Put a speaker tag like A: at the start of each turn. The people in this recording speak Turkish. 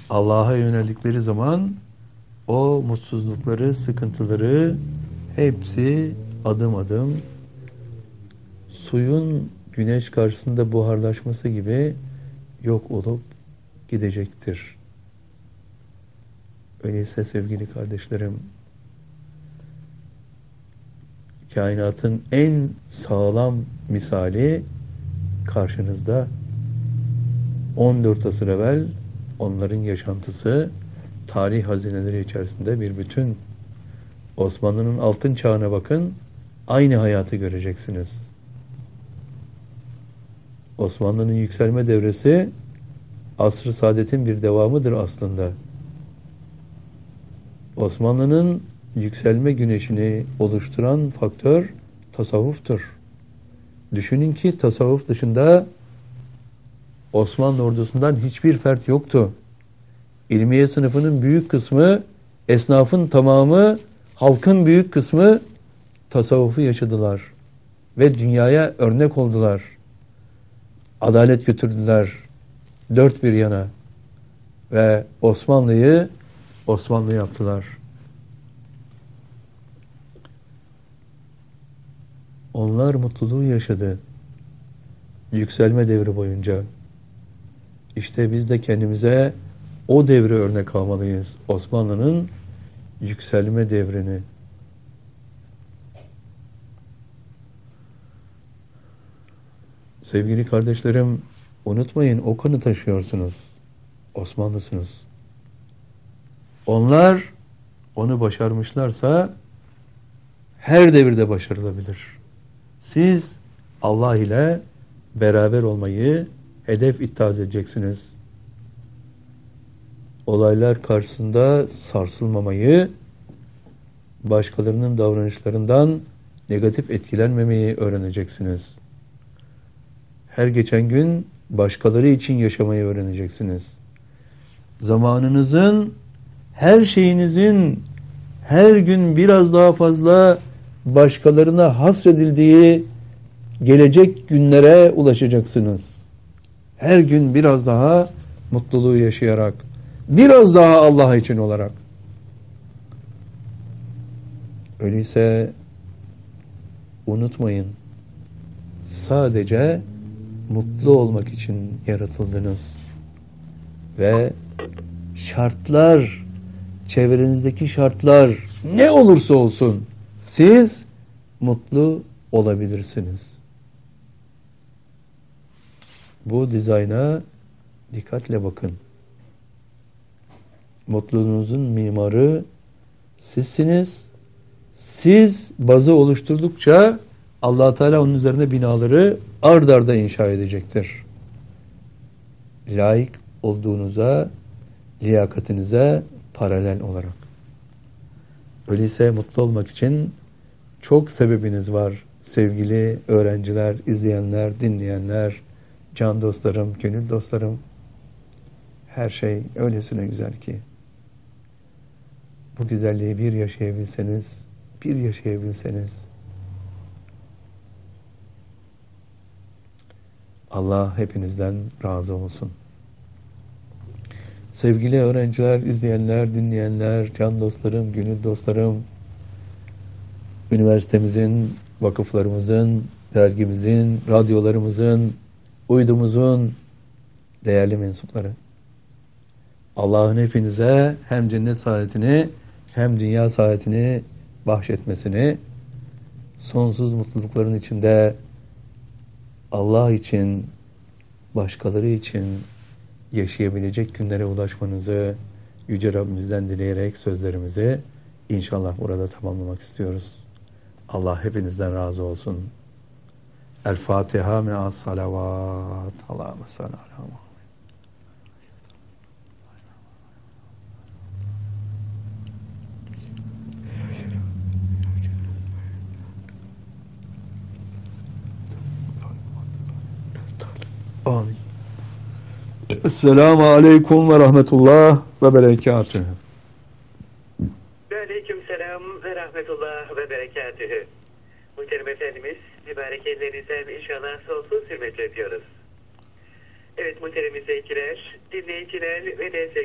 A: Allah'a yöneldikleri zaman o mutsuzlukları, sıkıntıları hepsi adım adım suyun güneş karşısında buharlaşması gibi yok olup gidecektir. Öyleyse sevgili kardeşlerim, kainatın en sağlam misali karşınızda. 14 asır evvel onların yaşantısı tarih hazineleri içerisinde bir bütün. Osmanlı'nın altın çağına bakın, aynı hayatı göreceksiniz. Osmanlı'nın yükselme devresi asr-ı saadetin bir devamıdır aslında. Osmanlı'nın yükselme güneşini oluşturan faktör tasavvuftur. Düşünün ki tasavvuf dışında Osmanlı ordusundan hiçbir fert yoktu. İlmiye sınıfının büyük kısmı, esnafın tamamı, halkın büyük kısmı tasavvufu yaşadılar. Ve dünyaya örnek oldular. Adalet götürdüler dört bir yana. Ve Osmanlı'yı Osmanlı yaptılar. Onlar mutluluğu yaşadı. Yükselme devri boyunca. İşte biz de kendimize o devri örnek almalıyız. Osmanlı'nın yükselme devrini. Sevgili kardeşlerim, unutmayın, o kanı taşıyorsunuz. Osmanlısınız. Onlar onu başarmışlarsa her devirde başarılabilir. Siz Allah ile beraber olmayı hedef ittihaz edeceksiniz. Olaylar karşısında sarsılmamayı, başkalarının davranışlarından negatif etkilenmemeyi öğreneceksiniz. Her geçen gün başkaları için yaşamayı öğreneceksiniz. Zamanınızın, her şeyinizin her gün biraz daha fazla başkalarına hasredildiği gelecek günlere ulaşacaksınız. Her gün biraz daha mutluluğu yaşayarak, biraz daha Allah için olarak. Öyleyse unutmayın, sadece mutlu olmak için yaratıldınız. Ve şartlar, çevrenizdeki şartlar ne olursa olsun siz mutlu olabilirsiniz. Bu dizayna dikkatle bakın. Mutluluğunuzun mimarı sizsiniz. Siz bazı oluşturdukça Allah Teala onun üzerine binaları ard arda inşa edecektir. Layık olduğunuza, liyakatinize paralel olarak. Öyleyse mutlu olmak için çok sebebiniz var. Sevgili öğrenciler, izleyenler, dinleyenler, can dostlarım, gönül dostlarım. Her şey öylesine güzel ki. Bu güzelliği bir yaşayabilseniz, Allah hepinizden razı olsun. Sevgili öğrenciler, izleyenler, dinleyenler, can dostlarım, gönül dostlarım, üniversitemizin, vakıflarımızın, dergimizin, radyolarımızın, uydumuzun değerli mensupları. Allah'ın hepinize hem cennet saadetini hem dünya saadetini bahşetmesini, sonsuz mutlulukların içinde Allah için, başkaları için yaşayabilecek günlere ulaşmanızı Yüce Rabbimizden dileyerek sözlerimizi inşallah burada tamamlamak istiyoruz. Allah hepinizden razı olsun. El Fatiha me'as salavat. Allahümme salli ala Muhammed. Amin. Esselamu aleyküm ve rahmetullah ve berekatühü.
B: Ve aleyküm selam ve rahmetullah ve berekatühü. Muhterem Efendimiz, mübarek ellerinizden inşallah sonsuz hürmetle ediyoruz. Evet muhterem izleyiciler, dinleyiciler ve de